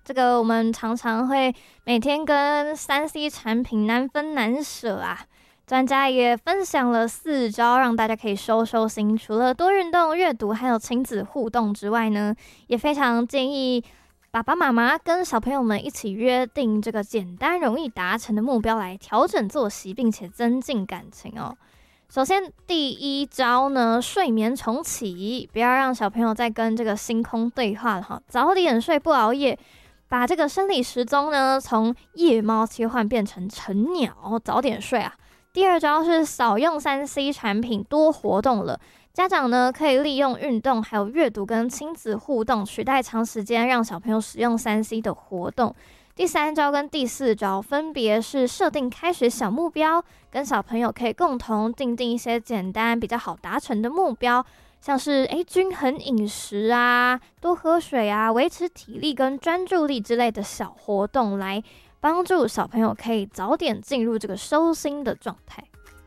这个我们常常会每天跟3C 产品难分难舍啊。专家也分享了4招，让大家可以收收心。除了多运动、阅读，还有亲子互动之外呢，也非常建议爸爸妈妈跟小朋友们一起约定这个简单容易达成的目标，来调整作息，并且增进感情哦。首先，第一招呢，睡眠重启，不要让小朋友再跟这个星空对话了哈，早点睡，不熬夜。把这个生理时钟呢，从夜猫切换变成晨鸟，早点睡啊。第二招是少用3C 产品，多活动了。家长呢可以利用运动、还有阅读跟亲子互动，取代长时间让小朋友使用3C 的活动。第3招跟第4招分别是设定开学小目标，跟小朋友可以共同订定一些简单比较好达成的目标，像是均衡饮食啊、多喝水啊、维持体力跟专注力之类的小活动，来帮助小朋友可以早点进入这个收心的状态。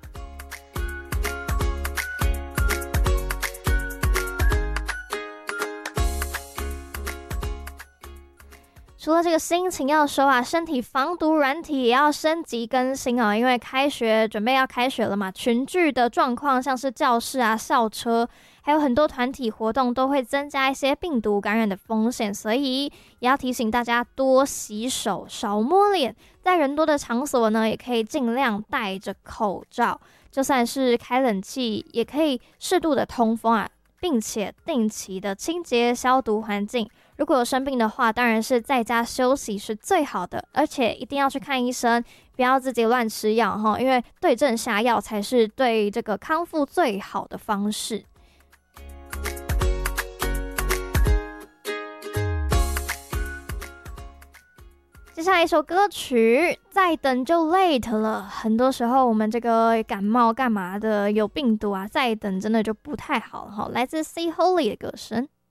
除了这个心情要收啊，身体防毒软体也要升级更新哦。因为准备要开学了嘛，群聚的状况，像是教室啊、校车，还有很多团体活动，都会增加一些病毒感染的风险，所以也要提醒大家多洗手、少摸脸。在人多的场所呢，也可以尽量戴着口罩，就算是开冷气，也可以适度的通风啊，并且定期的清洁消毒环境。如果有生病的话，当然是在家休息是最好的，而且一定要去看医生，不要自己乱吃药哈，因为对症下药才是对这个康复最好的方式。接下来一首歌曲，再等就 late 了。很多时候我们这个感冒干嘛的，有病毒啊，再等真的就不太好了哈。来自 C Holy 的歌声。